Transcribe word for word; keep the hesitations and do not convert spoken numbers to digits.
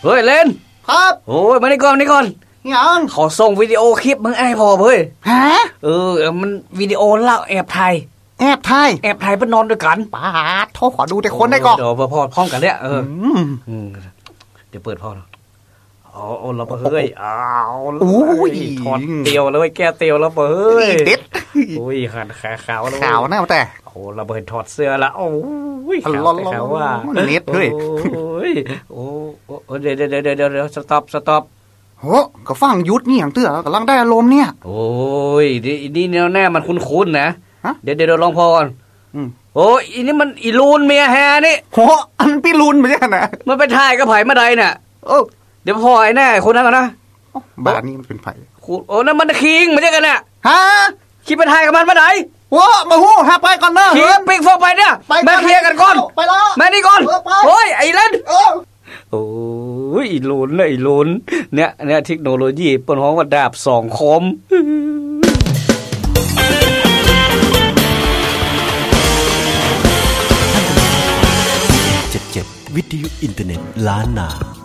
เฮ้ยเล่นครับโอ้ยมานี่ก่อนนี่ก่อนยังขอส่งวิดีโอคลิปมึงไอ้พอเฮ้ยฮะเออมันวิดีโอเล่าแอบถ่ายแอบถ่ายแอบถ่ายเพื่อนนอนด้วยกันป้าโทรขอดูแต่คนได้ก่อนเดี๋ยวพอพร้อมกันเนี่ยเออเดี๋ยวเปิดพอเนาะอ๋อเราเฮ้ยอ้าวโอ้ยถอดเตียวแล้วไอ้แก้เตียวแล้วเฮ้ยเด็ดโอ้ยขาดขาขาวแล้วขาวแน่แต่โอ้เราเปิดถอดเสื้อแล้วโอ้ยขาวขาวว่าเน็ตเฮ้ยโอ้ยโอ้เดี๋ยวเดี๋ยวเดี๋ยวเดี๋ยวสต็อปสต็อปโหก็ฟังยุดนี่อย่างเตื้อกำลังได้อารมณ์เนี่ยโอ้ยนี่แนวแน่มันคุ้นๆนะเดี๋ยวเดี๋ยวลองพอก่อนโอ้ยอีนี่มันอีลูนเมียแฮนี่โหอันพี่ลูนไม่ใช่นะมันไปถ่ายกับไผ่มาใดเนี่ยโอ้เดี๋ยวพอไอ้แน่คนนั้นก่อนนะบ้านนี้มันเป็นไผ่โอ้นั่นมันคิงไม่ใช่กันเนี่ยฮะคิดไปถ่ายกับมันมาใดว้ามาหู้ฮะไปก่อนนะคิงปิ๊กฟอกไปเนี่ยมาเคลียร์กันก่อนไปแล้วมานี่ก่อนโอ้ยไอ้เล่นโอ้ยอีลูนเลยอีลูนเนี่ยเนี่ยเทคโนโลยีเปิดห้องว่าดาบสองคมเจ็ดเจ็ดวิทยุอินเทอร์เน็ตล้านนา